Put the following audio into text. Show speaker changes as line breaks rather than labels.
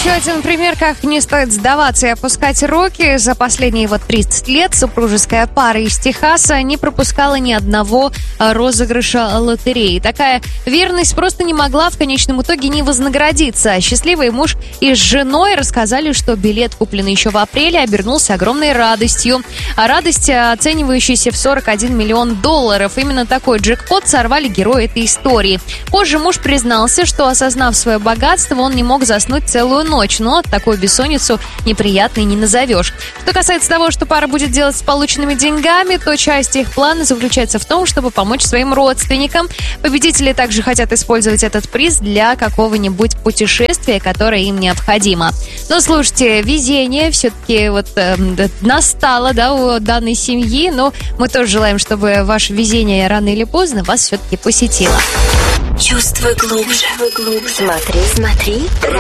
еще один пример, как не стоит сдаваться и опускать руки. За последние 30 лет супружеская пара из Техаса не пропускала ни одного розыгрыша лотереи. Такая верность просто не могла в конечном итоге не вознаградиться. Счастливый муж и с женой рассказали, что билет, купленный еще в апреле, обернулся огромной радостью. А радость, оценивающаяся в $41 миллион. Именно такой джекпот сорвали герои этой истории. Позже муж признался, что, осознав свое богатство, он не мог заснуть целую ночь, но такую бессонницу неприятной не назовешь. Что касается того, что пара будет делать с полученными деньгами, то часть их плана заключается в том, чтобы помочь своим родственникам. Победители также хотят использовать этот приз для какого-нибудь путешествия, которое им необходимо. Но слушайте, везение все-таки настало, у данной семьи, но мы тоже желаем, чтобы ваше везение рано или поздно вас все-таки посетило.
Чувствуй глубже. Смотри.